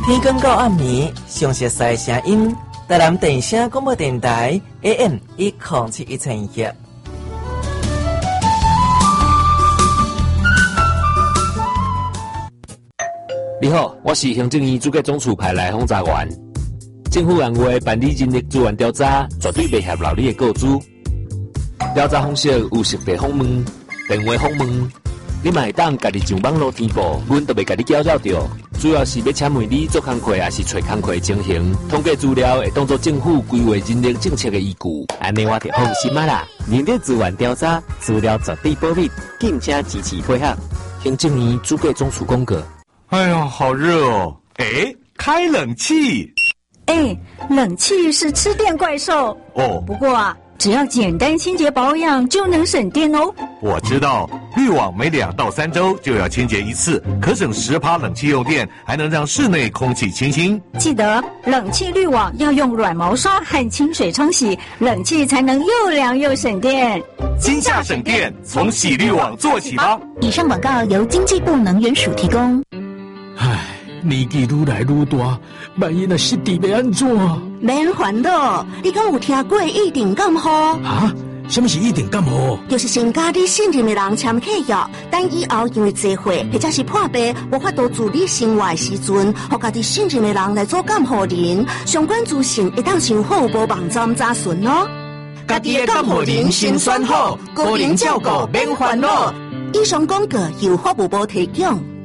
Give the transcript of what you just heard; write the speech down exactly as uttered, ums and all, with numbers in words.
天光到暗暝，详细赛声音，台南电声广播电台 A M 一零七一千赫。 你好，我是行政院主计总处派来轰炸员。政府按话办理人力资源调查，绝对袂泄露你的个资。调查方式有实地访问、电话访问，你嘛会当家己上网络填报，阮都袂甲你搅扰着。主要是要请问你做工课，还是找工课的情形，统计资料会当作政府规划人力政策的依据。 安尼我就放心啊啦！人力资源调查资料绝对保密，敬请支持配合。 行政院主计总处公告。 哎呀，好热哦！哎，开冷气。 哎，冷气是吃电怪兽哦。 不过啊，只要简单清洁保养就能省电哦。 我知道，滤网每两到三周就要清洁一次，可省十趴冷气用电，还能让室内空气清新。 记得冷气滤网要用软毛刷和清水冲洗，冷气才能又凉又省电。 今夏省电，从洗滤网做起吧。 以上广告由经济部能源署提供。 唉，年纪愈来愈大，万一若失智要安怎？ 免烦恼，你敢有听过一定感冒？ 啊？什么是一定感冒？ 就是先甲你信任的人签契约，等以后因为聚会或者是破病无法度自理生活的时阵，互家己信任的人来做监护人。相关资讯会当上户部网站查询哦。 家己的监护人先选好，个人照顾免烦恼。 以上广告由法务部提供。